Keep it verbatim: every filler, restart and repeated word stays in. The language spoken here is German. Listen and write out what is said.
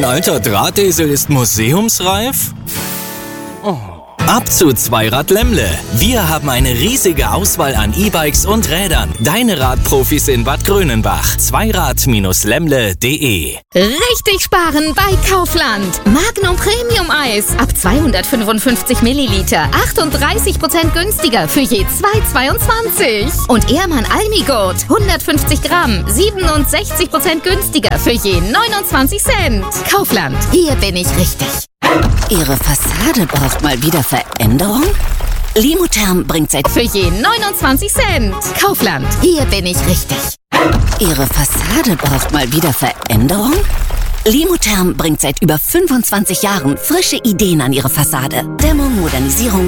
alter Drahtesel ist museumsreif? Oh. Ab zu Zweirad Lemmle. Wir haben eine riesige Auswahl an E-Bikes und Rädern. Deine Radprofis in Bad Grönenbach. Zweirad Lemmle punkt de. Richtig sparen bei Kaufland. Magnum Premium Eis ab zweihundertfünfundfünfzig Milliliter. achtunddreißig Prozent günstiger für je zwei Euro zweiundzwanzig. Und Ehrmann Almigurt hundertfünfzig Gramm. siebenundsechzig Prozent günstiger für je neunundzwanzig Cent. Kaufland. Hier bin ich richtig. Ihre Fassade braucht mal wieder Veränderung? Limotherm bringt seit für je neunundzwanzig Cent. Kaufland. Hier bin ich richtig. Ihre Fassade braucht mal wieder Veränderung? Limotherm bringt seit über fünfundzwanzig Jahren frische Ideen an Ihre Fassade. Dämmung, Modernisierung,